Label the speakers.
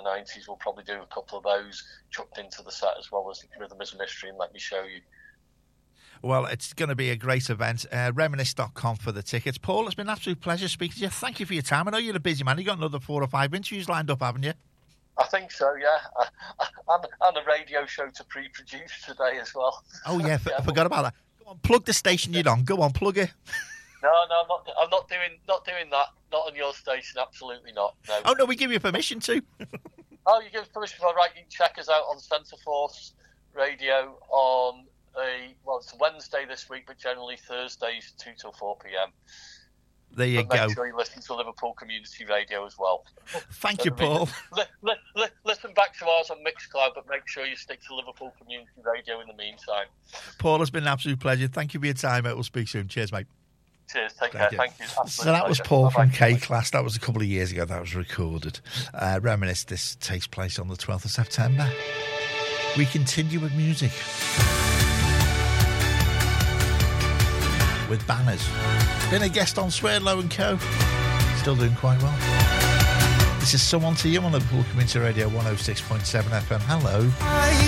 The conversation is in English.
Speaker 1: the 90s. We'll probably do a couple of those chucked into the set, as well as Rhythm is a Mystery and Let Me Show You.
Speaker 2: Well, it's going to be a great event. Reminisce.com for the tickets. Paul, it's been an absolute pleasure speaking to you. Thank you for your time. I know you're a busy man. You've got another 4 or 5 interviews lined up, haven't you?
Speaker 1: I think so, yeah. And a radio show to pre-produce today as well.
Speaker 2: Oh, yeah, I forgot about that. Go on, plug the station you're on. Go on, plug it.
Speaker 1: No, I'm not doing that. Not on your station, absolutely not. No.
Speaker 2: Oh, no, we give you permission to.
Speaker 1: Oh, you give permission for right. You can check us out on Centre Force Radio on it's Wednesday this week, but generally Thursdays 2 till 4 p.m.
Speaker 2: There you go.
Speaker 1: Make sure you listen to Liverpool Community Radio as well.
Speaker 2: Thank you, Paul.
Speaker 1: Listen back to ours on Mixcloud, but make sure you stick to Liverpool Community Radio in the meantime.
Speaker 2: Paul, it's been an absolute pleasure. Thank you for your time. We'll speak soon. Cheers, mate.
Speaker 1: Cheers. Take care. Thank you.
Speaker 2: So that was Paul from K-Class. That was a couple of years ago. That was recorded. Reminisce. This takes place on the 12th of September. We continue with music. With Banners. Been a guest on Swerdlow & Co. Still doing quite well. This is Someone to You on Liverpool Community Radio 106.7 FM. Hello.